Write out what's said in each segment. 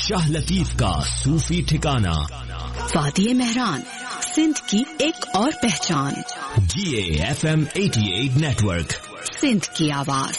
शाह लतीफ का सूफी ठिकाना, वादी महरान सिंध की एक और पहचान। GAFM 88 नेटवर्क, सिंध की आवाज।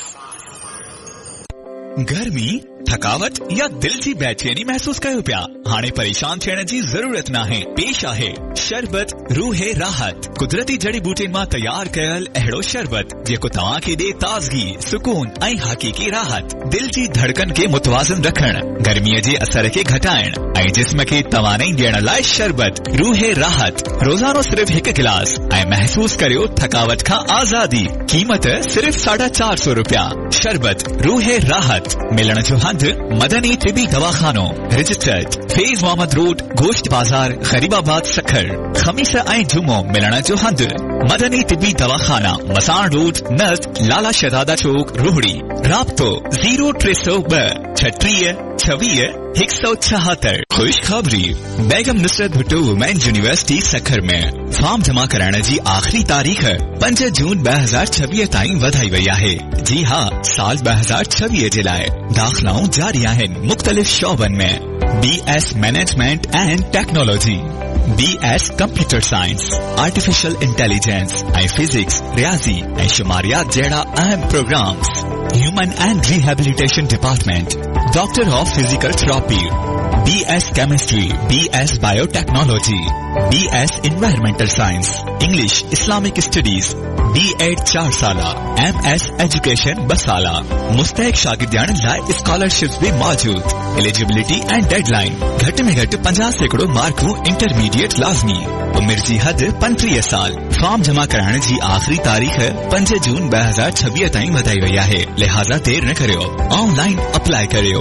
गर्मी, थकावट या दिल जी बेचैनी महसूस कयो पिया? हाणे परेशान थियण जी ज़रूरत नाहे। पेश आहे शरबत रूहे राहत, कुदरती जड़ी बूटिन मां तैयार कयल अहिड़ो शरबत जेको तव्हां खे ॾे ताज़गी, सुकून ऐं हक़ीक़ी राहत। दिल जी धड़कन खे मुतवाज़िन रखण, गर्मीअ जे असर खे घटाइण ऐं जिस्म खे तवानाई ॾियण लाइ शरबत रूहे राहत। रोज़ानो सिर्फ हिकु गिलास ऐं महसूस करियो थकावट खां आज़ादी। क़ीमत सिर्फ ₹450। शरबत रूहे राहत मिलण जो हंध Madani तिबी दवाखानो, registered phase Mohammad road, गोश्त बाजार, गरीबाबाद, सखर। खमीस ऐं जुमो मिलण जो हंध मदनी तिबी दवाखाना, मसाण रोड, नज़द लाला शहजादा चौक, रोहड़ी। राब्तो 0302 36 26 176। खुश खबरी, बेगम नुसरत भुट्टो वुमेन्स यूनिवर्सिटी सखर में फॉर्म जमा कराइण जी आख़िरी तारीख़ 5 जून 2026 ताईं वधाई वई आहे। जी हाँ, साल 2026 जे लाइ दाख़िलाऊं जारी आहिनि मुख़्तलिफ़ शोबनि में। BS management and technology, BS computer science, artificial intelligence ऐं फिजिक्स, रियाज़ी ऐं शुमारियात जहिड़ा अहम programmes. Human and rehabilitation department, doctor of physical therapy, BS chemistry, BS biotechnology, BS environmental science, English Islamic studies, B.Ed 4 साला, MS एजुकेशन 2 साला। मुस्तहिक शागिर्दान लाइ scholarships भी मौजूद। Eligibility and deadline, घट में घट 50% मार्कूं इंटरमीडिएट लाज़मी। उमिर जी हद 35 साल। फॉर्म जमा कराइण जी आख़िरी तारीख़ 5 जून 2026 ताईं वधाई वई आहे, लिहाज़ा देर न करियो, ऑनलाइन अप्लाई करियो।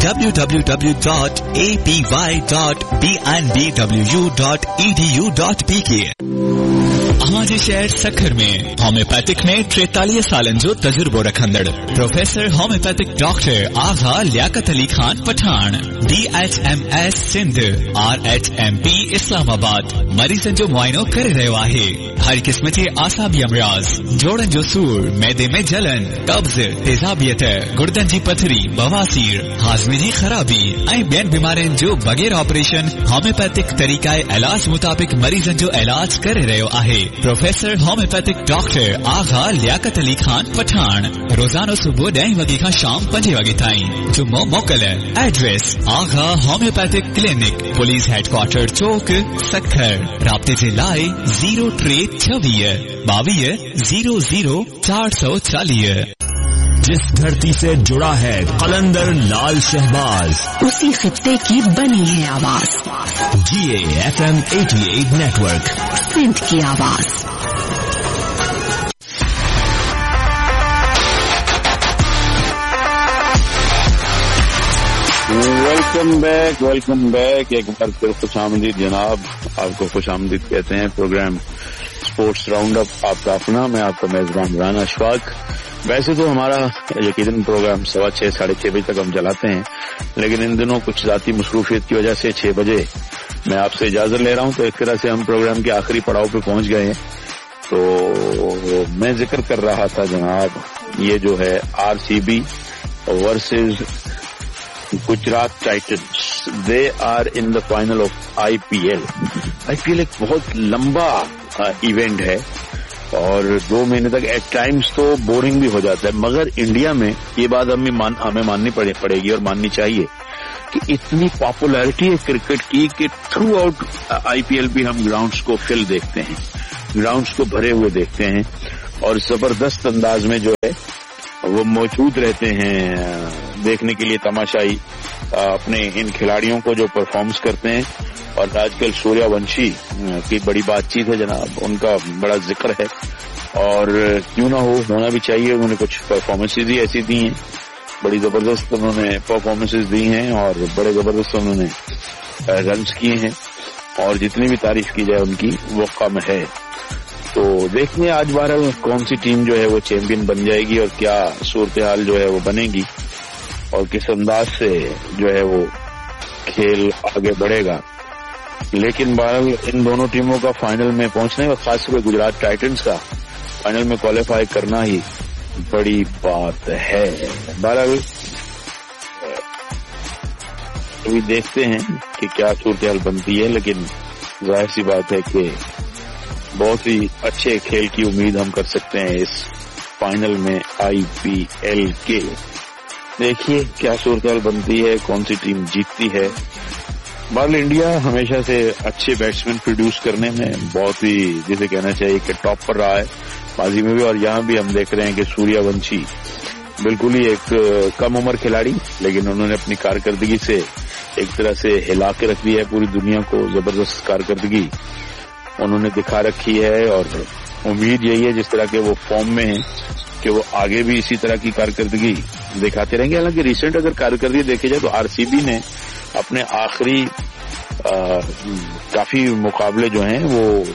www.apy.bnbwu.edu.pk। हमारे शहर सखर में होम्योपैथिक में 43 सालन जो तजुर्बो रखंदड़ प्रोफेसर होम्योपैथिक डॉक्टर आगा Liaquat Ali Khan Pathan, DHMS Sindh, RHMP Islamabad Marizanne जो मुआइनो करे रहियो आहे। हर किस्म के आसाबी अमराज, जोड़न जो सूर, मैदे में जलन, कब्ज, तेजाबियत, गुर्दन जी पथरी, बवासीर, हाजमे जी खराबी ऐं ॿियनि बीमारियुनि जो बगैर ऑपरेशन होम्योपैथिक तरीक़ाए इलाज मुताबिक मरीजन जो इलाज करे रहियो आहे। प्रोफेसर होम्योपैथिक डॉक्टर आगा लियाकत अली खान पठान, रोजानो सुबुह 10 वगे खां शाम 5 वगे ताईं। जुम्मो मोकल। एड्रेस आगा होम्योपैथिक क्लिनिक, पुलिस हेडक्वार्टर चौक, सखर। राब्ते जे लाइ 0326 22 00 440। जिस धरती से जुड़ा है कलंदर लाल शहबाज, उसी खित्ते की बनी है आवाज। GAFM 88 नेटवर्क, सिंध की आवाज। Welcome back. एक बार फिर खुशामदीद जनाब, आपको खुशामदीद कहते हैं। प्रोग्राम स्पोर्ट्स राउंड अप आपका अपना, मैं आपका मेजबान राना अशफाक। वैसे तो हमारा यकीनन प्रोग्राम 6:15 साढ़े 6 बजे तक हम चलाते हैं, लेकिन इन दिनों कुछ ज़ाती मसरूफियत की वजह से 6 बजे मैं आपसे इजाज़त ले रहा हूं। तो एक तरह से हम प्रोग्राम के आखिरी पड़ाव पे पहुंच गए हैं। तो मैं जिक्र कर रहा था जनाब, ये जो है RCB versus Gujarat Titans, they are in the final of IPL एक बहुत लंबा इवेंट है और 2 महीने तक एट टाइम्स तो बोरिंग भी हो जाता है। मगर इंडिया में ये बात हमें माननी पड़ेगी और माननी चाहिए कि इतनी पॉपुलैरिटी है क्रिकेट की कि थ्रू आउट IPL भी हम ग्राउंड्स को फिल देखते हैं, ग्राउंड्स को भरे हुए देखते हैं और जबरदस्त अंदाज में जो है वो मौजूद रहते हैं देखने के लिए तमाशाई अपने इन खिलाड़ियों को जो परफॉर्म्स करते हैं। और आजकल सूर्यवंशी की बड़ी बातचीत है जनाब, उनका बड़ा जिक्र है और क्यों ना होना भी चाहिए। उन्होंने कुछ परफॉर्मेंसेज ही ऐसी दी हैं, बड़ी जबरदस्त उन्होंने परफॉर्मेंसेज दी हैं और बड़े जबरदस्त उन्होंने रन्स किए हैं और जितनी भी तारीफ की जाए उनकी वो कम है। तो देखते हैं आज 12 कौन सी टीम जो है वो चैंपियन बन जाएगी और क्या सूरत हाल जो है वो बनेगी और किस अंदाज से जो है वो खेल आगे बढ़ेगा। लेकिन बहरहाल इन दोनों टीमों का फाइनल में पहुंचने और खासकर गुजरात टाइटंस का फाइनल में क्वालिफाई करना ही बड़ी बात है। बहरहाल अभी देखते हैं कि क्या सूरत बनती है, लेकिन जाहिर सी बात है कि बहुत ही अच्छे खेल की उम्मीद हम कर सकते हैं इस फाइनल में IPL के। देखिए क्या सूरत बनती है, कौन सी टीम जीतती है। बहरहाल इंडिया हमेशा से अच्छे बैट्समैन प्रोड्यूस करने में बहुत ही, जिसे कहना चाहिए कि टॉप पर रहा है माजी में भी, और यहाँ भी हम देख रहे हैं कि सूर्यवंशी बिल्कुल ही एक कम उम्र खिलाड़ी, लेकिन उन्होंने अपनी कारकर्दगी से एक तरह से हिला के रख दिया है पूरी दुनिया को। जबरदस्त कारकर्दगी उन्होंने दिखा रखी है और उम्मीद यही है जिस तरह के वो फॉर्म में हैं कि वो आगे भी इसी तरह की कारकर्दगी दिखाते रहेंगे। हालांकि रिसेंट अगर कारकर्दगी देखी जाए तो RCB ने अपने आखिरी काफी मुकाबले जो हैं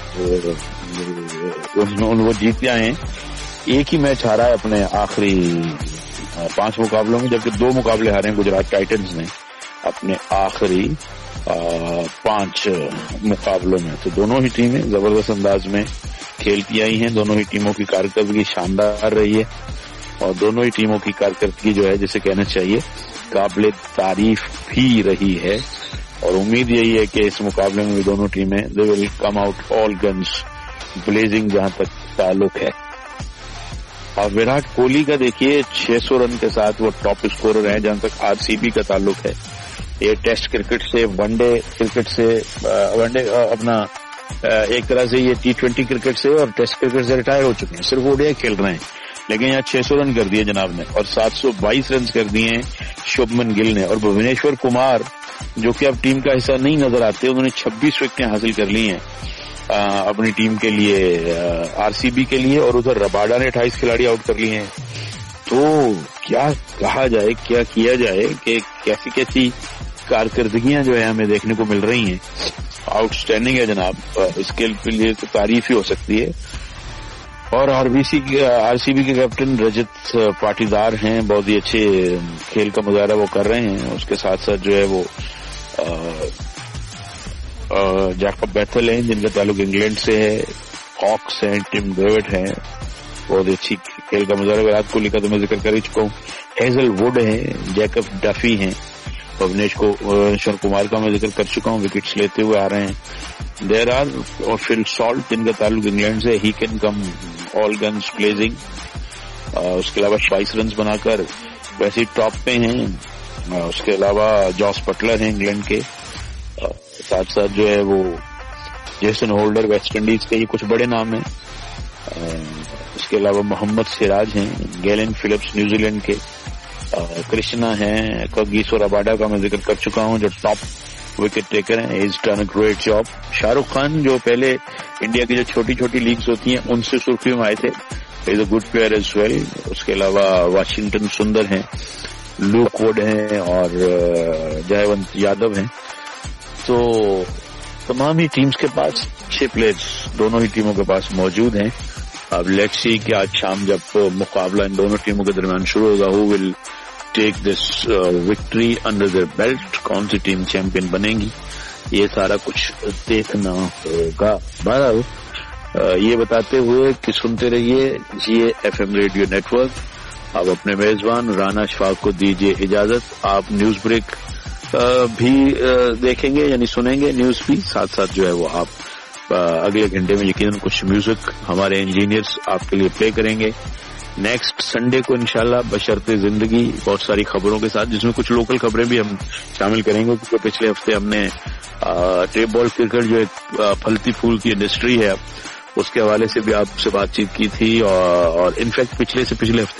वो जीत आए हैं। एक ही मैच हारा है अपने आखिरी 5 मुकाबलों में, जबकि 2 मुकाबले हारे हैं गुजरात टाइटंस ने अपने आखिरी 5 मुकाबलों में। तो दोनों ही टीमें जबरदस्त अंदाज में खेलती आई हैं। दोनों ही टीमों की कारकर्दगी शानदार रही है और दोनों ही टीमों की कारकर्दगी जो है जिसे कहना चाहिए काबिल तारीफ भी रही है। और उम्मीद यही है कि इस मुकाबले में भी दोनों टीमें they will come out all guns blazing जहां तक ताल्लुक है। और विराट कोहली का देखिए 600 रन के साथ वो टॉप स्कोरर है जहां तक RCB का ताल्लुक है। ये टेस्ट क्रिकेट से वनडे क्रिकेट से अपना एक तरह से ये T20 क्रिकेट से और टेस्ट क्रिकेट से रिटायर हो चुके हैं, सिर्फ ODI खेल रहे हैं, लेकिन यहाँ 600 रन कर दिए जनाब ने और 722 रन कर दिए हैं शुभमन गिल ने। और भुवनेश्वर कुमार जो कि अब टीम का हिस्सा नहीं नजर आते, उन्होंने 26 विकेटें हासिल कर ली हैं अपनी टीम के लिए, RCB के लिए, और उधर रबाडा ने 28 खिलाड़ी आउट कर लिए हैं। तो क्या कहा जाए, क्या किया जाए कि कैसी कैसी कारकर्दगियां जो है हमें देखने को मिल रही हैं। आउटस्टैंडिंग है जनाब, इसके लिए तो तारीफ ही हो सकती है। और RCB के कैप्टन रजत पाटीदार हैं, बहुत ही अच्छे खेल का मुजाहरा वो कर रहे हैं। उसके साथ साथ जो है वो जैकब बैथल हैं जिनका ताल्लुक इंग्लैंड से है, हॉक्स हैं, टिम डेविड हैं, बहुत अच्छी खेल का मुजाहरा। विराट कोहली का तो मैं जिक्र कर ही चुका हूँ। हेजलवुड हैं, जैकब डफी हैं, भुवनेश्वर कुमार का मैं जिक्र कर चुका हूँ, विकेट्स लेते हुए आ रहे हैं। देयर आर और फिल सॉल्ट जिनका ताल्लुक इंग्लैंड से, he can come all guns blazing. उसके अलावा 22 रन बनाकर वैसे टॉप पे हैं। उसके अलावा जॉस बटलर हैं इंग्लैंड के, साथ साथ जो है वो जेसन होल्डर वेस्ट इंडीज के, ये कुछ बड़े नाम हैं। इसके अलावा मोहम्मद सिराज हैं, गैलन फिलिप्स न्यूजीलैंड के, कृष्णा हैं, कगिसो रबाडा का मैं जिक्र कर चुका हूं जो टॉप विकेट टेकर हैं, is done a great job. Shahrukh Khan जो पहले इंडिया की जो छोटी छोटी लीग्स होती हैं उनसे सुर्खियों में आए थे, is a good player as well. उसके अलावा वाशिंगटन सुंदर हैं, लूक वुड हैं और जयवंत यादव हैं। तो तमाम ही टीम्स के पास अच्छे प्लेयर्स दोनों ही टीमों के पास मौजूद हैं। अब लेट्स सी कि आज शाम जब मुकाबला इन दोनों टीमों के दरमियान शुरू होगा, who will take this victory under their belt, कौन सी टीम चैंपियन बनेगी, ये सारा कुछ देखना होगा। बहरहाल ये बताते हुए कि सुनते रहिए GFM रेडियो नेटवर्क। अब अपने मेजबान राना अशफाक को दीजिए इजाजत। आप न्यूज ब्रेक भी देखेंगे यानी सुनेंगे न्यूज भी, साथ साथ जो है वो आप अगले घंटे में यकीनन कुछ म्यूजिक हमारे इंजीनियर्स आपके लिए प्ले करेंगे। नेक्स्ट संडे को इंशाल्लाह बशर्ते जिंदगी बहुत सारी खबरों के साथ, जिसमें कुछ लोकल खबरें भी हम शामिल करेंगे, क्योंकि पिछले हफ्ते हमने टेप बॉल क्रिकेट जो एक फलती फूल की इंडस्ट्री है उसके हवाले से भी आपसे बातचीत की थी, और इनफैक्ट पिछले से पिछले हफ्ते